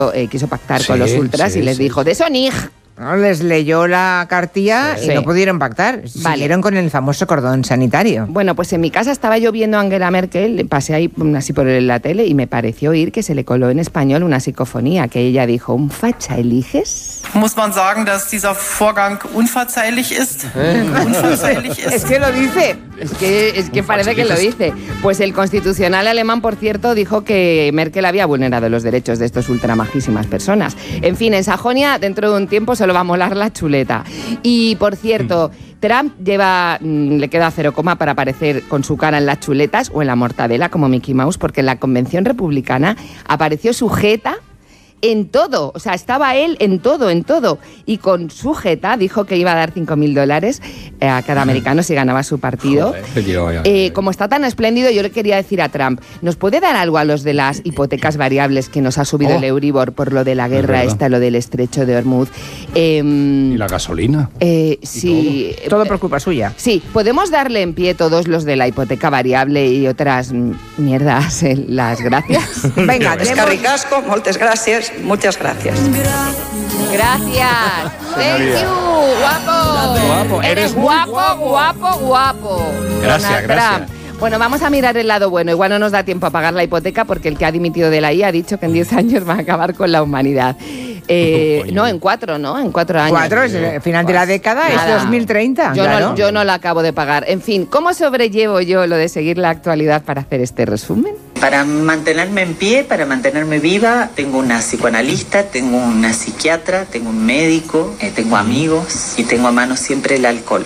quiso pactar con los ultras y les dijo, de Sonig. No, les leyó la cartilla y no pudieron pactar. Siguieron con el famoso cordón sanitario. Bueno, pues en mi casa estaba yo viendo a Angela Merkel, pasé ahí así por la tele y me pareció oír que se le coló en español una psicofonía, que ella dijo, ¿un facha eliges? Muss man sagen, dass dieser Vorgang unverzeihlich ist. Unverzeihlich ist. Es que lo dice. Es que parece que lo dice. Pues el Constitucional alemán, por cierto, dijo que Merkel había vulnerado los derechos de estos ultramajísimas personas. En fin, en Sajonia, dentro de un tiempo, solo va a molar la chuleta. Y, por cierto, Trump le queda 0, para aparecer con su cara en las chuletas o en la mortadela, como Mickey Mouse, porque en la convención republicana apareció sujeta en todo, o sea, estaba él en todo, y con su jeta dijo que iba a dar $5.000 a cada americano si ganaba su partido. Como está tan espléndido, yo le quería decir a Trump, ¿nos puede dar algo a los de las hipotecas variables que nos ha subido el Euribor por lo de la guerra lo del estrecho de Hormuz? ¿Y la gasolina? Sí. Todo por culpa suya. Sí, podemos darle en pie todos los de la hipoteca variable y otras mierdas las gracias. Venga, Escarricasco, muchas gracias. Muchas gracias. Gracias. Thank you, guapo. Eres guapo. Gracias. Bueno, vamos a mirar el lado bueno. Igual no nos da tiempo a pagar la hipoteca porque el que ha dimitido de la IA ha dicho que en 10 años va a acabar con la humanidad. No, en 4, ¿no? En 4 años. 4, es el final de la década, es 2030. Yo no la acabo de pagar. En fin, ¿cómo sobrellevo yo lo de seguir la actualidad para hacer este resumen? Para mantenerme en pie, para mantenerme viva, tengo una psicoanalista, tengo una psiquiatra, tengo un médico, tengo amigos y tengo a mano siempre el alcohol.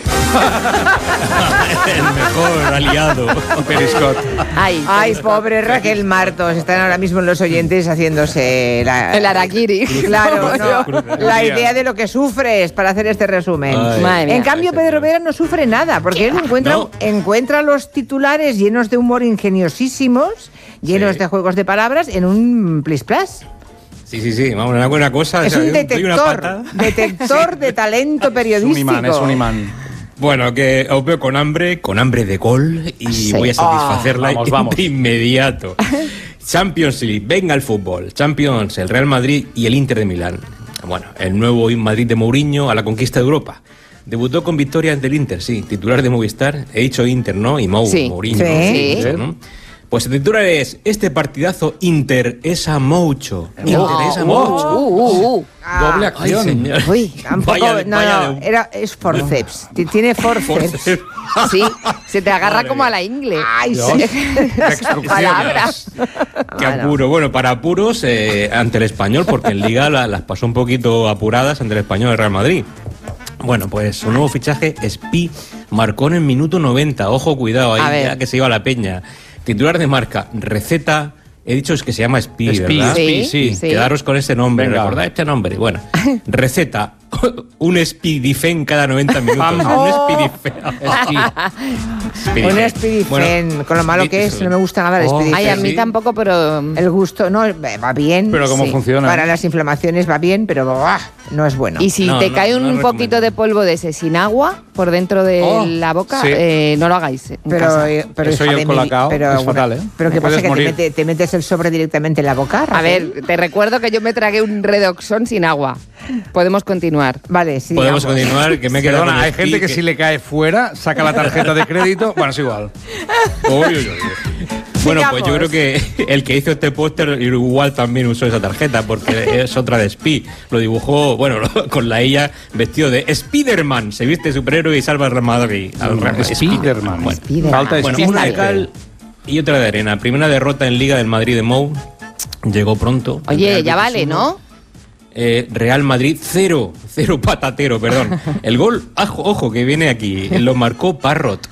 El mejor aliado. Periscot. Ay, pobre Raquel Martos. Están ahora mismo los oyentes haciéndose el harakiri. Claro, la idea de lo que sufres para hacer este resumen. En cambio, Pedro Vera no sufre nada, porque él encuentra los titulares llenos de humor ingeniosísimos, llenos de juegos de palabras, en un plis-plas. Sí, vamos, una buena cosa. Es un detector de talento periodístico. Es un imán. Bueno, que os veo con hambre de gol y voy a satisfacerla de inmediato. Champions League, venga el fútbol. Champions, el Real Madrid y el Inter de Milán. Bueno, el nuevo Madrid de Mourinho a la conquista de Europa. Debutó con victoria ante el Inter, titular de Movistar. He dicho Inter, ¿no? Y Mourinho. Sí. ¿no? Pues el titular es, este partidazo interesa mucho. Interesa mucho. Doble acción. Ay, señor. Uy, tampoco, es forceps. Tiene forceps. Sí, se te agarra como a la ingle. Ay, palabras. Qué apuro. Bueno, para apuros ante el Español, porque en Liga las pasó un poquito apuradas ante el Español del Real Madrid. Bueno, pues su nuevo fichaje, Spi, marcó en el minuto 90. Ojo, cuidado ahí, ya que se iba a la peña. Titular de Marca, receta. He dicho que se llama Spi, ¿verdad? Sí. Quedaros con ese nombre, Venga. recordad este nombre. Bueno, receta, un Spidifen cada 90 minutos. Un Spidifen. Un Spidifen, con lo malo que es, no me gusta nada el Spidifen. Ay, a mí tampoco, pero... El gusto, no, va bien. Pero ¿cómo funciona? Para las inflamaciones va bien, pero no es bueno. Y si te cae un poquito de polvo de ese sin agua por dentro de la boca, no lo hagáis en casa. Pero eso y el colacao es fatal, ¿eh? Pero ¿qué pasa? Puedes ¿Que te metes el sobre directamente en la boca, Raquel? A ver, te recuerdo que yo me tragué un Redoxon sin agua. Podemos continuar. Vale, sí. Podemos continuar, que me he quedado con Hay Spi, gente que si le cae fuera, saca la tarjeta de crédito. Bueno, es igual. Uy. Bueno, pues yo creo que el que hizo este póster igual también usó esa tarjeta, porque es otra de Spi. Lo dibujó, con la ella vestido de Spiderman. Se viste superhéroe y salva al Real Madrid. Spiderman. Bueno, Falta Spiderman. una de cal y otra de arena. Primera derrota en Liga del Madrid de Mou. Llegó pronto. Oye, ya vale, ¿no? Real Madrid 0 patatero, perdón. El gol, ojo, que viene aquí, lo marcó Parrot.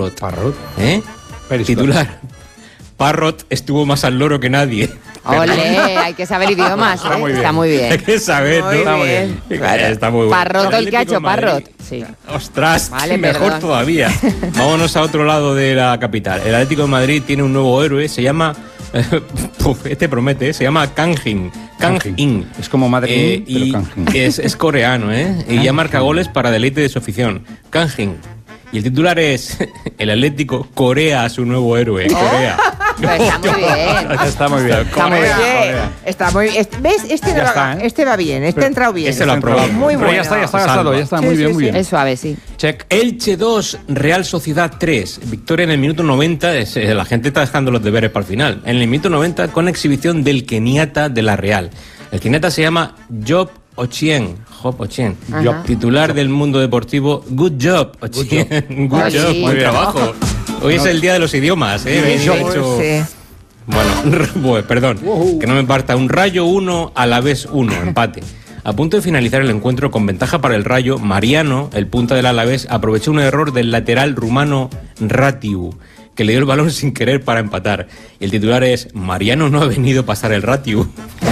Titular. Parrot estuvo más al loro que nadie. Ole, hay que saber idiomas, está muy bien. Hay que saber, ¿no? Está muy bien. Está muy bueno. Parrot, el que ha hecho Parrot. Sí. Ostras, Vale, mejor perdón. todavía. Vámonos a otro lado de la capital. El Atlético de Madrid tiene un nuevo héroe, se llama... este promete, se llama Kang In. Es como Madrid, pero Kang In. Es coreano, y ya marca goles para deleite de su afición. Kang In. Y el titular es: el Atlético corea a su nuevo héroe. Corea. Está muy bien. Está muy bien. Está muy bien. ¿Ves? Este va bien, este ha entrado bien. Este lo ha aprobado. Muy bueno. Ya está gastado, ya está. Muy bien, muy bien. Es suave, sí. Check. Elche 2, Real Sociedad 3. Victoria en el minuto 90. La gente está dejando los deberes para el final. En el minuto 90 con exhibición del keniata de la Real. El keniata se llama Job Ochieng, titular del Mundo Deportivo. Good job, Ochieng. Good job, buen trabajo. Hoy es el día de los idiomas, Bueno, perdón, que no me parta. Un Rayo 1, Alavés 1, empate. A punto de finalizar el encuentro con ventaja para el Rayo, Mariano, el punta del Alavés, aprovechó un error del lateral rumano Ratiu, que le dio el balón sin querer para empatar. Y el titular es: Mariano no ha venido a pasar el Ratiu.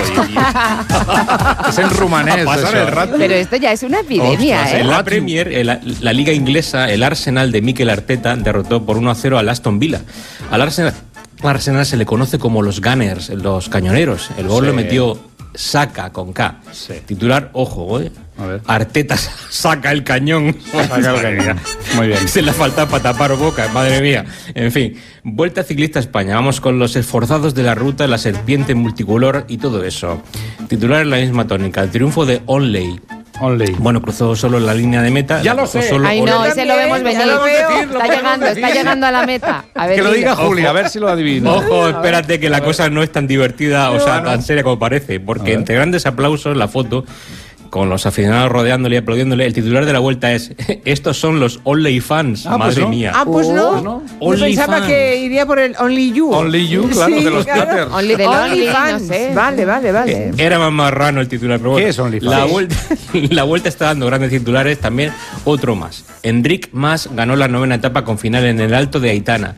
Es en rumanés. Pero esto ya es una epidemia, Ostras, en la Premier, la liga inglesa, el Arsenal de Mikel Arteta derrotó por 1-0 al Aston Villa. Al Arsenal se le conoce como los Gunners, los cañoneros. El gol lo metió Saka con K. Sí. Titular, ojo, Arteta saca el cañón. Muy bien. Se le falta para tapar boca, madre mía. En fin, Vuelta Ciclista a España. Vamos con los esforzados de la ruta, la serpiente multicolor y todo eso. Titular en la misma tónica. El triunfo de Onley. Bueno, cruzó solo la línea de meta. Ya lo sé. Ay, no, ese lo vemos venir. Está llegando a la meta. A ver, que lo diga Juli, a ver si lo adivina. Ojo, espérate, que la cosa no es tan divertida, tan seria como parece. Porque entre grandes aplausos, la foto, con los aficionados rodeándole y aplaudiéndole, el titular de la vuelta es: estos son los Only Fans, madre mía. Pues no. Yo pensaba que iría por el Only You. Only You, claro, de los Peters. Only Fans. No sé. Vale. Era más marrano el titular, pero bueno. ¿Qué es Only Fans? La vuelta está dando grandes titulares, también otro más. Enric Mas ganó la 9ª etapa con final en el Alto de Aitana.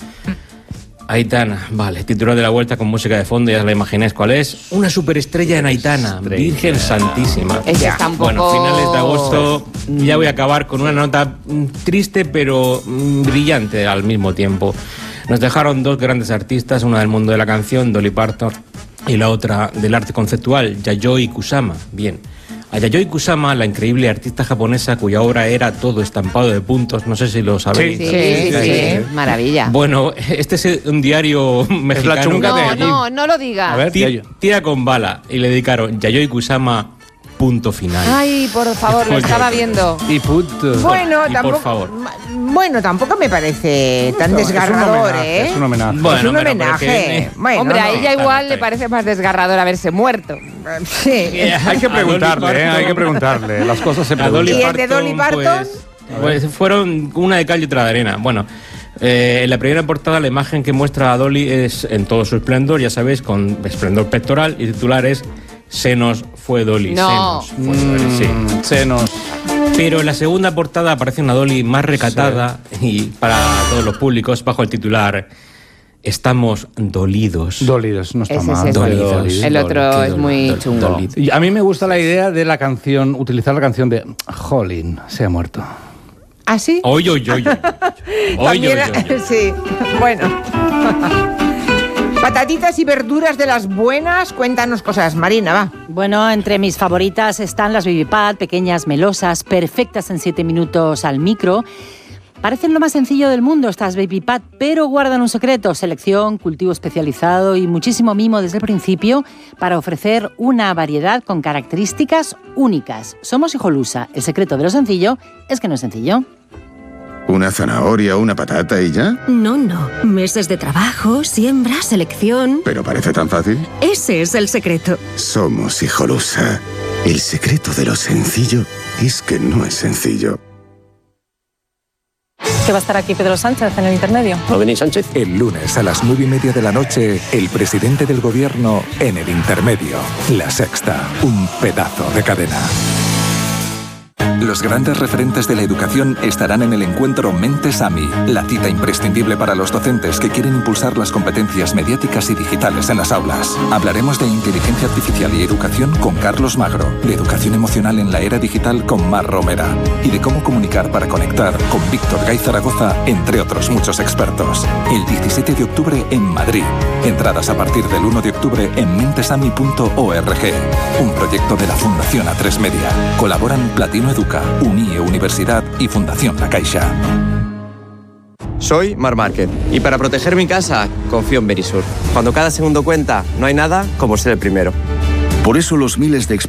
Vale, titular de la vuelta con música de fondo, ya la imagináis cuál es. Una superestrella en Aitana, Virgen Santísima. Bueno, finales de agosto, ya voy a acabar con una nota triste pero brillante al mismo tiempo. Nos dejaron dos grandes artistas, una del mundo de la canción, Dolly Parton, y la otra del arte conceptual, Yayoi Kusama. Bien. A Yayoi Kusama, la increíble artista japonesa cuya obra era todo estampado de puntos, no sé si lo sabéis. Sí, maravilla. Bueno, este es un diario mexicano. Es la chunga de allí. No lo digas. A ver, tira con bala, y le dedicaron Yayoi Kusama, punto final. Ay, por favor, lo estaba viendo. Y punto. Bueno, por favor. Bueno, tampoco me parece tan desgarrador, Es un homenaje. Bueno, es un homenaje. Bueno, hombre, a ella igual le parece más desgarrador haberse muerto. Sí. Hay que preguntarle, las cosas se preguntan. ¿Y el de Dolly Parton? Pues fueron una de cal y otra de arena. Bueno, en la primera portada la imagen que muestra a Dolly es en todo su esplendor, ya sabéis, con esplendor pectoral, y titular es: Senos fue Dolly. No. Senos fue Dolly, sí. Senos. Pero en la segunda portada aparece una Dolly más recatada y para todos los públicos, bajo el titular: Estamos dolidos. Dolidos, no está Ese mal. es Dolidos. El otro es muy chungo. Dolidos. Y a mí me gusta la idea de la canción, utilizar la canción de Jolín, se ha muerto. ¿Ah, sí? Oye. Sí, bueno. Patatitas y verduras de las buenas, cuéntanos cosas, Marina, va. Bueno, entre mis favoritas están las Baby Pat, pequeñas, melosas, perfectas en 7 minutos al micro. Parecen lo más sencillo del mundo estas Baby Pat, pero guardan un secreto: selección, cultivo especializado y muchísimo mimo desde el principio para ofrecer una variedad con características únicas. Somos Hijolusa. El secreto de lo sencillo es que no es sencillo. ¿Una zanahoria, una patata y ya? No. Meses de trabajo, siembra, selección. ¿Pero parece tan fácil? Ese es el secreto. Somos Hijolusa. El secreto de lo sencillo es que no es sencillo. ¿Que va a estar aquí Pedro Sánchez en el intermedio? ¿Va a venir Sánchez? El lunes a las 9:30 de la noche, el presidente del gobierno en el intermedio. La Sexta, un pedazo de cadena. Los grandes referentes de la educación estarán en el encuentro Mentes AMI, la cita imprescindible para los docentes que quieren impulsar las competencias mediáticas y digitales en las aulas. Hablaremos de inteligencia artificial y educación con Carlos Magro, de educación emocional en la era digital con Mar Romera y de cómo comunicar para conectar con Víctor Gay Zaragoza, entre otros muchos expertos. El 17 de octubre en Madrid. Entradas a partir del 1 de octubre en mentesami.org. Un proyecto de la Fundación A3 Media. Colaboran Platino Educa, UNIE Universidad y Fundación La Caixa. Soy Mar Márquez y para proteger mi casa confío en Verisur. Cuando cada segundo cuenta, no hay nada como ser el primero. Por eso los miles de expertos